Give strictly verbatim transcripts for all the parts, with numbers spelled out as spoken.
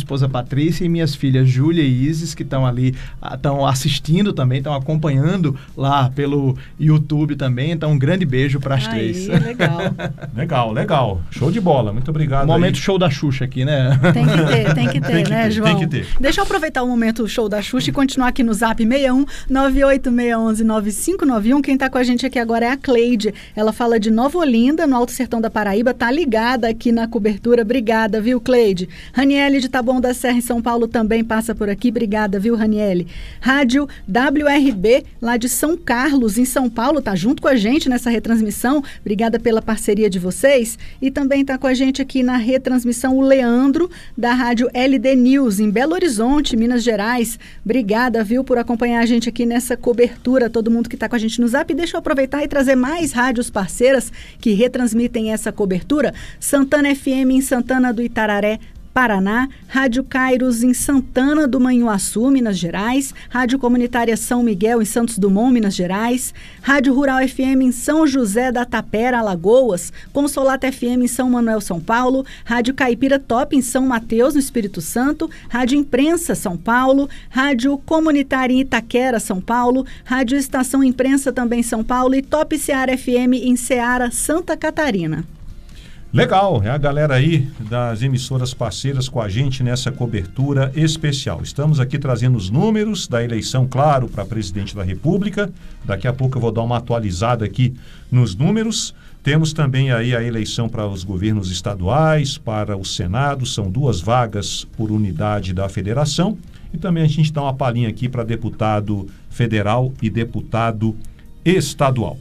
esposa Patrícia e minhas filhas Júlia e Isis, que estão ali, estão assistindo também, estão acompanhando lá pelo YouTube também. Então, um grande beijo para as três. Legal. Legal, legal. Show de bola. Muito obrigado. Momento aí. show da Xuxa aqui, né? Tem que ter, tem que ter, tem que né, ter, João? Tem que ter. Deixa eu aproveitar o momento show da Xuxa e continuar aqui no Zap seis um nove oito seis um um nove cinco nove um. Quem está com a gente aqui agora é a Cleide. Ela fala de Nova Olinda, no Alto Sertão da Paraíba. Tá ligada aqui na cobertura. Obrigada, viu, Cleide? Raniele de Taboão da Serra, em São Paulo, também passa por aqui. Obrigada, viu, Raniele? Rádio W R B, lá de São Carlos, em São Paulo, tá junto com a gente nessa retransmissão. Obrigada pela parceria de vocês. E também está com a gente aqui na retransmissão o Leandro, da Rádio L D News, em Belo Horizonte, Minas Gerais. Obrigada, viu, por acompanhar a gente aqui nessa cobertura, todo mundo que está com a gente no Zap. Deixa eu aproveitar e trazer mais rádios parceiras que retransmitem essa cobertura. Santana F M, em Santana do Itararé, Paraná, Rádio Kairos em Santana do Manhuaçu, Minas Gerais, Rádio Comunitária São Miguel em Santos Dumont, Minas Gerais, Rádio Rural F M em São José da Tapera, Alagoas, Consolata F M em São Manuel, São Paulo, Rádio Caipira Top em São Mateus, no Espírito Santo, Rádio Imprensa São Paulo, Rádio Comunitária em Itaquera, São Paulo, Rádio Estação Imprensa também São Paulo e Top Seara F M em Ceará, Santa Catarina. Legal, é a galera aí das emissoras parceiras com a gente nessa cobertura especial. Estamos aqui trazendo os números da eleição, claro, para presidente da República. Daqui a pouco eu vou dar uma atualizada aqui nos números. Temos também aí a eleição para os governos estaduais, para o Senado, são duas vagas por unidade da federação. E também a gente dá uma palhinha aqui para deputado federal e deputado estadual.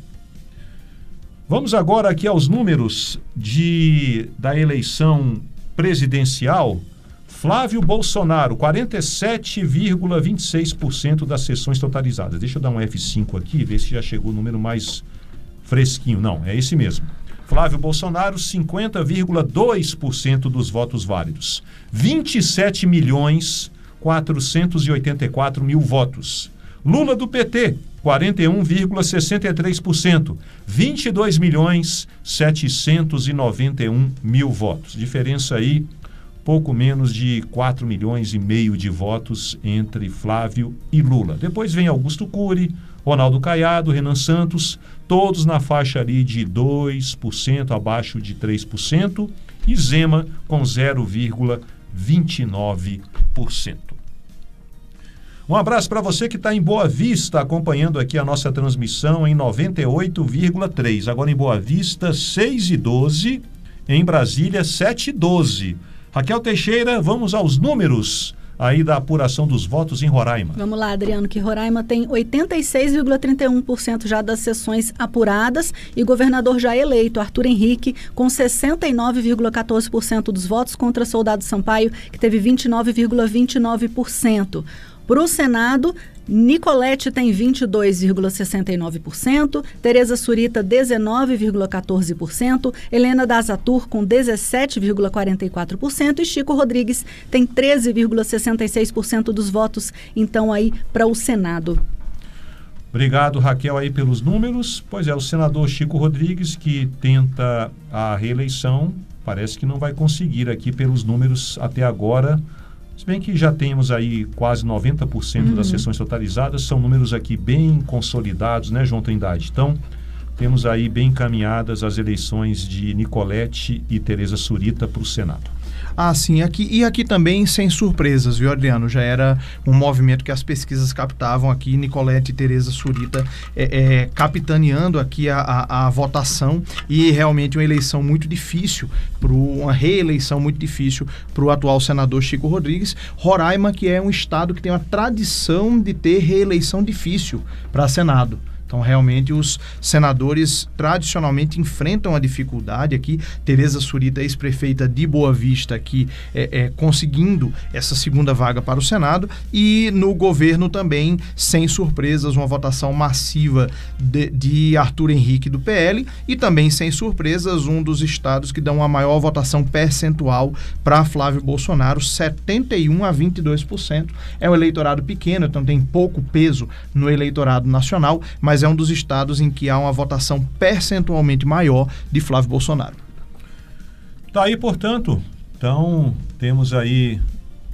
Vamos agora aqui aos números de, da eleição presidencial. Flávio Bolsonaro, quarenta e sete vírgula vinte e seis por cento das sessões totalizadas. Deixa eu dar um F cinco aqui, ver se já chegou o número mais fresquinho. Não, é esse mesmo. Flávio Bolsonaro, cinquenta vírgula dois por cento dos votos válidos. vinte e sete milhões quatrocentos e oitenta e quatro mil votos. Lula do P T, quarenta e um vírgula sessenta e três por cento, vinte e dois milhões setecentos e noventa e um mil votos. Diferença aí, pouco menos de quatro milhões e meio de votos entre Flávio e Lula. Depois vem Augusto Cury, Ronaldo Caiado, Renan Santos, todos na faixa ali de dois por cento, abaixo de três por cento, e Zema com zero vírgula vinte e nove por cento. Um abraço para você que está em Boa Vista, acompanhando aqui a nossa transmissão em noventa e oito vírgula três. Agora em Boa Vista, seis e doze. Em Brasília, sete e doze. Raquel Teixeira, vamos aos números aí da apuração dos votos em Roraima. Vamos lá, Adriano, que Roraima tem oitenta e seis vírgula trinta e um por cento já das sessões apuradas e governador já eleito, Arthur Henrique, com sessenta e nove vírgula quatorze por cento dos votos contra Soldado Sampaio, que teve vinte e nove vírgula vinte e nove por cento. Para o Senado, Nicolete tem vinte e dois vírgula sessenta e nove por cento, Tereza Surita dezenove vírgula quatorze por cento, Helena Dazatur com dezessete vírgula quarenta e quatro por cento e Chico Rodrigues tem treze vírgula sessenta e seis por cento dos votos, então aí para o Senado. Obrigado, Raquel, aí pelos números. Pois é, o senador Chico Rodrigues, que tenta a reeleição, parece que não vai conseguir aqui pelos números até agora. Se bem que já temos aí quase noventa por cento uhum. das sessões totalizadas, são números aqui bem consolidados, né, João Trindade? Então, temos aí bem encaminhadas as eleições de Nicolete e Tereza Surita para o Senado. Ah, sim. Aqui, e aqui também sem surpresas, viu, Adriano? Já era um movimento que as pesquisas captavam aqui, Nicolete e Tereza Surita é, é, capitaneando aqui a, a, a votação, e realmente uma eleição muito difícil, pro, uma reeleição muito difícil para o atual senador Chico Rodrigues. Roraima, que é um estado que tem uma tradição de ter reeleição difícil para Senado. Então, realmente, os senadores tradicionalmente enfrentam a dificuldade aqui. Tereza Surita, ex-prefeita de Boa Vista, aqui é, é, conseguindo essa segunda vaga para o Senado. E no governo também, sem surpresas, uma votação massiva de, de Arthur Henrique do P L. E também, sem surpresas, um dos estados que dão a maior votação percentual para Flávio Bolsonaro, setenta e um a vinte e dois por cento. É um eleitorado pequeno, então tem pouco peso no eleitorado nacional, mas é um dos estados em que há uma votação percentualmente maior de Flávio Bolsonaro. Tá aí, portanto, então temos aí